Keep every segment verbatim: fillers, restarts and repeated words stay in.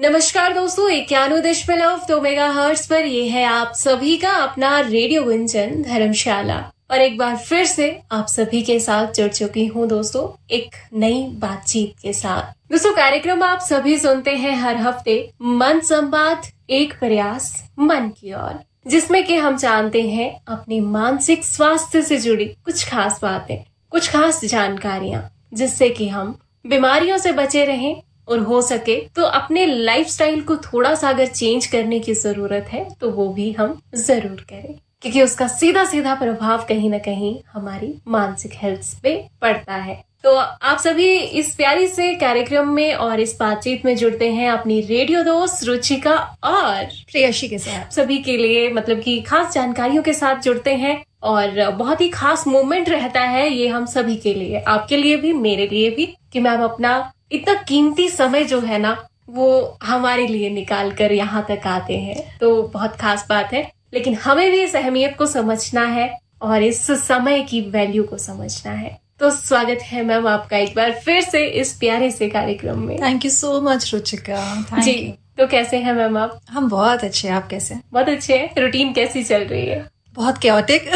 नमस्कार दोस्तों, इक्यानवे दशमलव दो मेगा हर्ट्ज पर ये है आप सभी का अपना रेडियो गुंजन धर्मशाला। और एक बार फिर से आप सभी के साथ जुड़ चुकी हूँ दोस्तों, एक नई बातचीत के साथ। दोस्तों, कार्यक्रम आप सभी सुनते हैं हर हफ्ते मन संवाद, एक प्रयास मन की ओर, जिसमें कि हम जानते हैं अपने मानसिक स्वास्थ्य से जुड़ी कुछ खास बातें, कुछ खास जानकारियां, जिससे कि हम बीमारियों से बचे रहें और हो सके तो अपने लाइफस्टाइल को थोड़ा सा अगर चेंज करने की जरूरत है तो वो भी हम जरूर करें, क्योंकि उसका सीधा सीधा प्रभाव कहीं ना कहीं हमारी मानसिक हेल्थ पे पड़ता है। तो आप सभी इस प्यारी से कार्यक्रम में और इस बातचीत में जुड़ते हैं अपनी रेडियो दोस्त रुचिका और प्रेयशी के साथ। सभी के लिए मतलब कि खास जानकारियों के साथ जुड़ते हैं और बहुत ही खास मोमेंट रहता है ये हम सभी के लिए, आपके लिए भी, मेरे लिए भी, कि मैम अपना इतना कीमती समय जो है ना वो हमारे लिए निकाल कर यहाँ तक आते हैं, तो बहुत खास बात है। लेकिन हमें भी इस अहमियत को समझना है और इस समय की वैल्यू को समझना है। तो स्वागत है मैम आपका एक बार फिर से इस प्यारे से कार्यक्रम में। Thank you so much Ruchika. जी, तो कैसे हैं मैम आप? हम बहुत अच्छे, आप कैसे? बहुत अच्छे हैं। रूटीन कैसी चल रही है? बहुत कैओटिक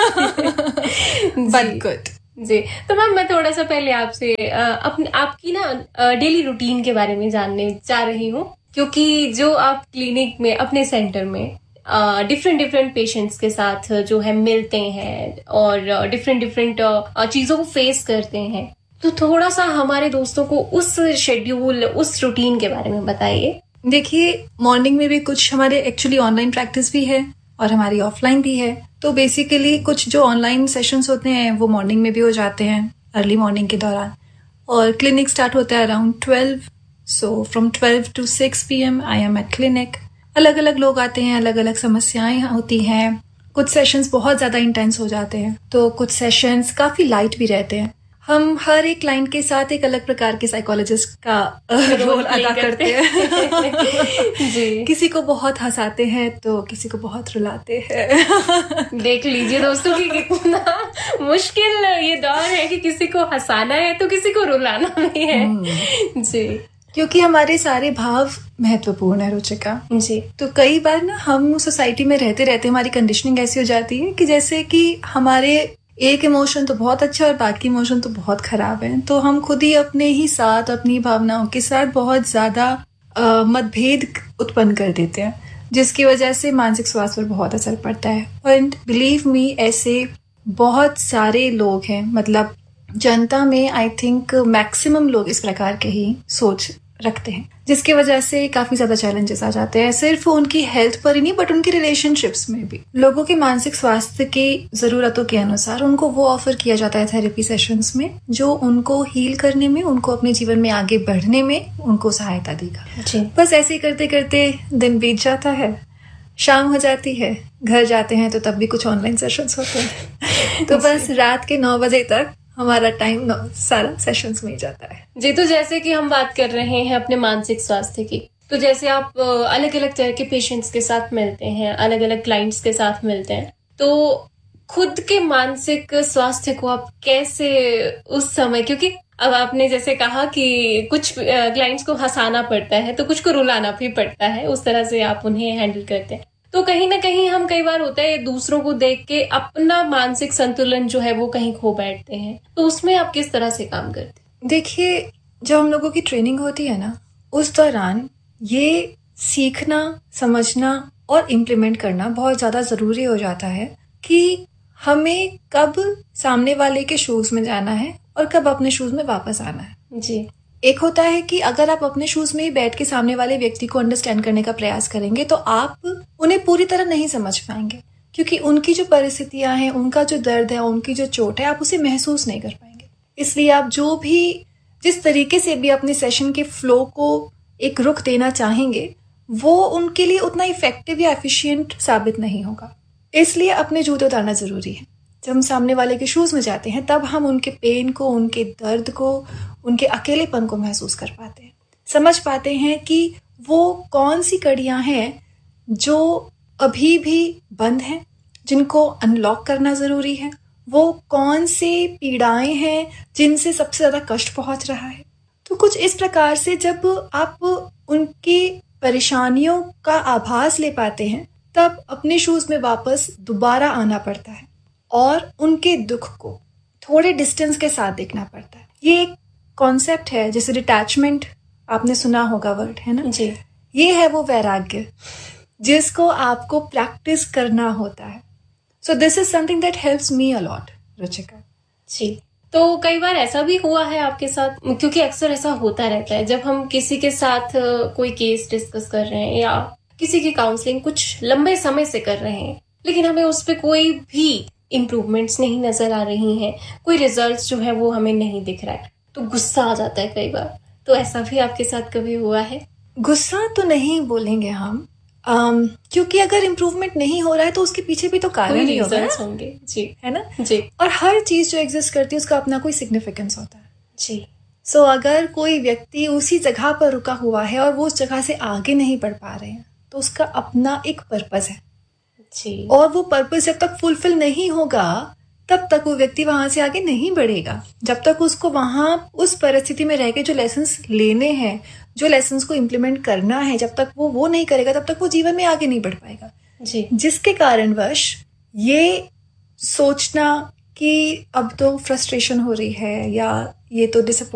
बट गुड। जी, तो मैम मैं थोड़ा सा पहले आपसे अपने आपकी ना डेली रूटीन के बारे में जानने चाह रही हूँ, क्योंकि जो आप क्लिनिक में अपने सेंटर में डिफरेंट डिफरेंट पेशेंट्स के साथ जो है मिलते हैं और डिफरेंट डिफरेंट चीजों को फेस करते हैं, तो थोड़ा सा हमारे दोस्तों को उस शेड्यूल, उस रूटीन के बारे में बताइए। देखिए, मॉर्निंग में भी कुछ हमारे एक्चुअली ऑनलाइन प्रैक्टिस भी है और हमारी ऑफलाइन भी है। तो बेसिकली कुछ जो ऑनलाइन सेशंस होते हैं वो मॉर्निंग में भी हो जाते हैं, अर्ली मॉर्निंग के दौरान, और क्लिनिक स्टार्ट होता है around twelve. So from twelve to six P M I am eight clinic. अलग अलग लोग आते हैं, अलग अलग समस्याएं होती हैं। कुछ सेशंस बहुत ज्यादा इंटेंस हो जाते हैं तो कुछ सेशंस काफी लाइट भी रहते हैं। हम हर एक क्लाइंट के साथ एक अलग प्रकार के साइकोलॉजिस्ट का रोल अदा करते हैं। जी। किसी को बहुत हंसाते हैं तो किसी को बहुत रुलाते हैं। देख लीजिए दोस्तों कि कितना मुश्किल ये दौर है कि किसी को हंसाना है तो किसी को रुलाना भी है। जी, क्योंकि हमारे सारे भाव महत्वपूर्ण है रुचिका। जी। तो कई बार ना हम सोसाइटी में रहते रहते हमारी कंडीशनिंग ऐसी हो जाती है कि जैसे कि हमारे एक इमोशन तो बहुत अच्छा और बाकी इमोशन तो बहुत खराब है, तो हम खुद ही अपने ही साथ, अपनी भावनाओं के साथ बहुत ज्यादा मतभेद उत्पन्न कर देते हैं, जिसकी वजह से मानसिक स्वास्थ्य पर बहुत असर पड़ता है। एंड बिलीव मी, ऐसे बहुत सारे लोग हैं, मतलब जनता में आई थिंक मैक्सिमम लोग इस प्रकार के ही सोच रखते हैं, जिसकी वजह से काफी ज्यादा चैलेंजेस आ जाते हैं, सिर्फ उनकी हेल्थ पर ही नहीं बट उनकी रिलेशनशिप्स में भी। लोगों के मानसिक स्वास्थ्य की जरूरतों के अनुसार उनको वो ऑफर किया जाता है थेरेपी सेशंस में जो उनको हील करने में, उनको अपने जीवन में आगे बढ़ने में उनको सहायता देगा। बस ऐसे ही करते करते दिन बीत जाता है, शाम हो जाती है, घर जाते हैं तो तब भी कुछ ऑनलाइन सेशंस होते हैं। तो बस रात के नौ बजे तक हमारा टाइम सारा सेशंस में ही जाता है। जी, तो जैसे कि हम बात कर रहे हैं अपने मानसिक स्वास्थ्य की, तो जैसे आप अलग अलग तरह के पेशेंट्स के साथ मिलते हैं, अलग अलग क्लाइंट्स के साथ मिलते हैं, तो खुद के मानसिक स्वास्थ्य को आप कैसे उस समय, क्योंकि अब आपने जैसे कहा कि कुछ क्लाइंट्स को हंसाना पड़ता है तो कुछ को रुलाना भी पड़ता है, उस तरह से आप उन्हें हैंडल करते हैं, तो कहीं ना कहीं हम कई बार होता है दूसरों को देख के अपना मानसिक संतुलन जो है वो कहीं खो बैठते हैं, तो उसमें आप किस तरह से काम करते हैं? देखिए, जब हम लोगों की ट्रेनिंग होती है ना, उस दौरान ये सीखना, समझना और इम्प्लीमेंट करना बहुत ज्यादा जरूरी हो जाता है कि हमें कब सामने वाले के शूज में जाना है और कब अपने शूज में वापस आना है। जी। एक होता है कि अगर आप अपने शूज में ही बैठ के सामने वाले व्यक्ति को अंडरस्टैंड करने का प्रयास करेंगे तो आप उन्हें पूरी तरह नहीं समझ पाएंगे, क्योंकि उनकी जो परिस्थितियां हैं, उनका जो दर्द है, उनकी जो चोट है, आप उसे महसूस नहीं कर पाएंगे। इसलिए आप जो भी, जिस तरीके से भी अपने सेशन के फ्लो को एक रुख देना चाहेंगे, वो उनके लिए उतना इफेक्टिव या एफिशिएंट साबित नहीं होगा। इसलिए अपने जूते उतारना जरूरी है। जब हम सामने वाले के शूज में जाते हैं तब हम उनके पेन को, उनके दर्द को, उनके अकेलेपन को महसूस कर पाते हैं, समझ पाते हैं कि वो कौन सी कड़ियां हैं जो अभी भी बंद हैं, जिनको अनलॉक करना जरूरी है, वो कौन से पीड़ाएं हैं जिनसे सबसे ज्यादा कष्ट पहुंच रहा है। तो कुछ इस प्रकार से जब आप उनकी परेशानियों का आभास ले पाते हैं, तब अपने शूज में वापस दोबारा आना पड़ता है और उनके दुख को थोड़े डिस्टेंस के साथ देखना पड़ता है। ये एक कॉन्सेप्ट है, जैसे डिटैचमेंट आपने सुना होगा वर्ड, है ना जी। ये है वो वैराग्य जिसको आपको प्रैक्टिस करना होता है। So this is something that helps me a lot, Ruchika जी। तो कई बार ऐसा भी हुआ है आपके साथ, क्योंकि अक्सर ऐसा होता रहता है जब हम किसी के साथ कोई केस डिस्कस कर रहे हैं या किसी की काउंसलिंग कुछ लंबे समय से कर रहे हैं, लेकिन हमें उस पर कोई भी इम्प्रूवमेंट्स नहीं नजर आ रही हैं, कोई रिजल्ट्स जो है वो हमें नहीं दिख रहा है, तो गुस्सा आ जाता है कई बार। तो ऐसा भी आपके साथ कभी हुआ है? गुस्सा तो नहीं बोलेंगे हम, um, क्योंकि अगर इम्प्रूवमेंट नहीं हो रहा है तो उसके पीछे भी तो कारण ही होगा, होंगे। जी, है ना जी। और हर चीज जो एग्जिस्ट करती है उसका अपना कोई सिग्निफिकेंस होता है। जी। सो so, अगर कोई व्यक्ति उसी जगह पर रुका हुआ है और वो उस जगह से आगे नहीं बढ़ पा रहे हैं, तो उसका अपना एक पर्पस है। जी। और वो पर्पस जब तक फुलफिल नहीं होगा तब तक वो व्यक्ति वहां से आगे नहीं बढ़ेगा। जब तक उसको वहां उस परिस्थिति में रह के जो लेसन्स लेने हैं, जो लेसन्स को इम्प्लीमेंट करना है, जब तक वो वो नहीं करेगा तब तक वो जीवन में आगे नहीं बढ़ पाएगा। जी। जिसके कारणवश ये सोचना कि अब तो फ्रस्ट्रेशन हो रही है या ये तो डिसअपॉइंट